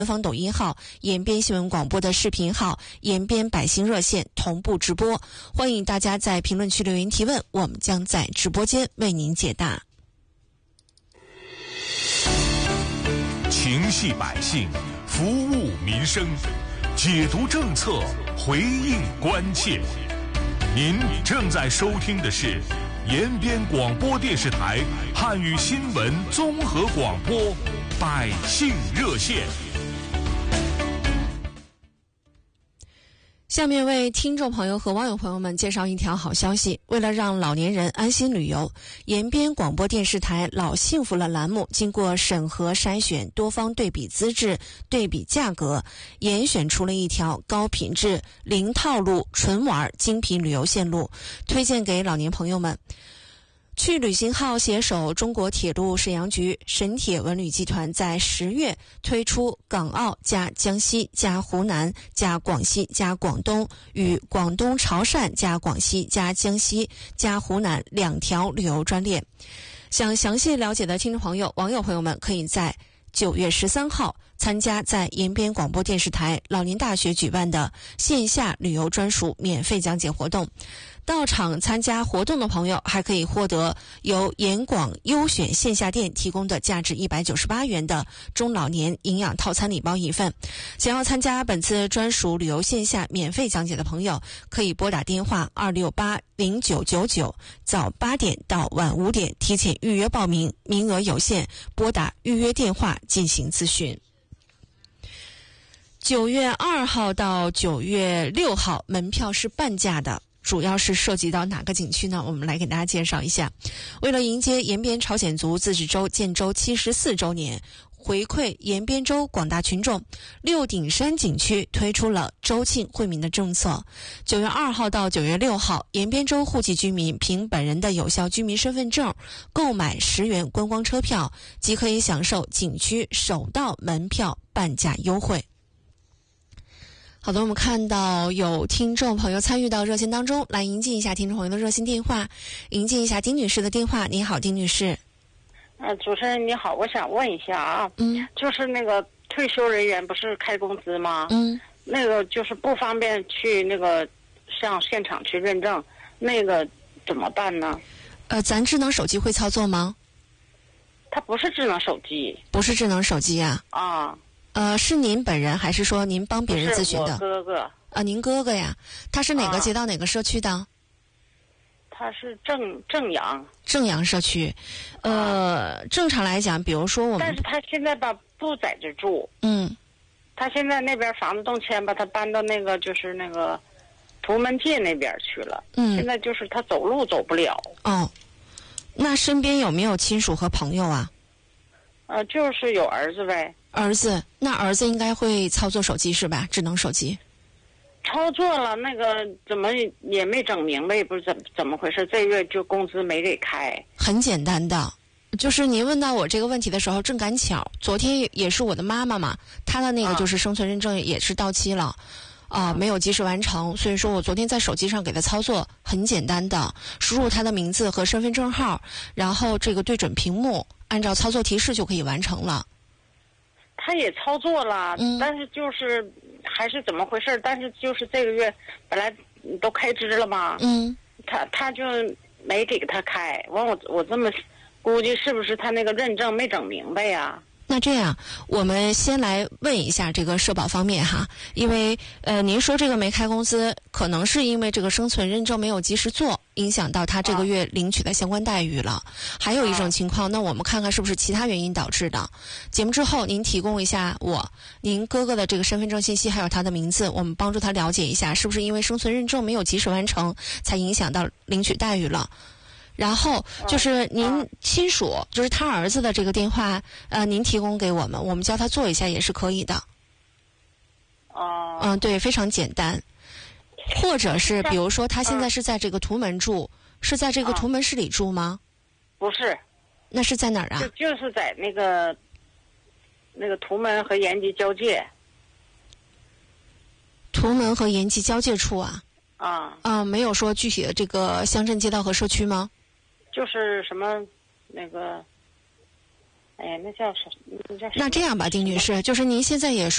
官方抖音号、延边新闻广播的视频号、延边百姓热线同步直播，欢迎大家在评论区留言提问，我们将在直播间为您解答。 情系百姓，服务民生，解读政策，回应关切。您正在收听的是延边广播电视台汉语新闻综合广播百姓热线。 下面为听众朋友和网友朋友们介绍一条好消息，为了让老年人安心旅游，延边广播电视台老幸福了栏目经过审核筛选，多方对比资质，对比价格，严选出了一条高品质、零套路、纯玩精品旅游线路，推荐给老年朋友们。去旅行号携手中国铁路沈阳局、沈铁文旅集团在10月推出港澳加江西加湖南加广西加广东与广东潮汕加广西加江西加湖南2条旅游专列。想详细了解的听众朋友、网友朋友们，可以在9月13号参加在延边广播电视台老年大学举办的线下旅游专属免费讲解活动。到场参加活动的朋友还可以获得由延广优选线下店提供的价值198元的中老年营养套餐礼包一份。想要参加本次专属旅游线下免费讲解的朋友，可以拨打电话2680999，早8点到晚5点提前预约报名，名额有限，拨打预约电话进行咨询。9月2号到9月6号门票是半价的，主要是涉及到哪个景区呢？我们来给大家介绍一下。为了迎接延边朝鲜族自治州建州74周年，回馈延边州广大群众，六顶山景区推出了州庆惠民的政策。9月2号到9月6号，延边州户籍居民凭本人的有效居民身份证购买10元观光车票，即可以享受景区首到门票半价优惠。好的，我们看到有听众朋友参与到热线当中，来迎接一下听众朋友的热线电话，迎接一下丁女士的电话。你好，丁女士。 主持人你好，我想问一下啊，就是那个退休人员不是开工资吗？那个就是不方便去那个上现场去认证，那个怎么办呢？ 咱智能手机会操作吗？ 它不是智能手机。 不是智能手机啊？ 啊。 是您本人还是说您帮别人咨询的？ 是我哥哥。 您哥哥呀？他是哪个街道哪个社区的？ 他是正阳。 正阳社区。正常来讲，比如说我们， 但是他现在吧不在这住。他现在那边房子动迁吧，他搬到那个就是那个图门界那边去了。现在就是他走路走不了。 那身边有没有亲属和朋友啊？ 就是有儿子呗。 儿子，那儿子应该会操作手机是吧？智能手机。 操作了，那个怎么也没整明白，也不是怎么回事，这月就工资没给开。 很简单的，就是您问到我这个问题的时候，正赶巧，昨天也是我的妈妈嘛，她的那个就是生存认证也是到期了。没有及时完成，所以说我昨天在手机上给他操作，很简单的，输入他的名字和身份证号，然后这个对准屏幕，按照操作提示就可以完成了。 他也操作了，但是就是还是怎么回事？但是就是这个月本来都开支了嘛，他就没给他开。完我这么估计是不是他那个认证没整明白呀？ 那这样，我们先来问一下这个社保方面哈，因为您说这个没开工资，可能是因为这个生存认证没有及时做，影响到他这个月领取的相关待遇了。还有一种情况，那我们看看是不是其他原因导致的。节目之后，您提供一下您哥哥的这个身份证信息，还有他的名字，我们帮助他了解一下，是不是因为生存认证没有及时完成，才影响到领取待遇了。然后就是您亲属，就是他儿子的这个电话，您提供给我们，我们叫他做一下也是可以的。对，非常简单。或者是比如说他现在是在这个图门住，是在这个图门市里住吗？ 不是。 那是在哪儿啊？ 就是在那个图门和延吉交界。 图门和延吉交界处啊？没有说具体的这个乡镇街道和社区吗？ 就是什么那个， 哎呀，那叫什？ 那这样吧，丁女士，就是您现在也